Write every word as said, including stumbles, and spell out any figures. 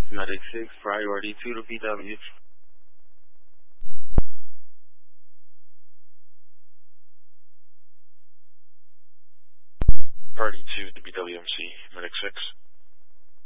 Medic six, priority two to B W. Party two to B W M C, Medic six.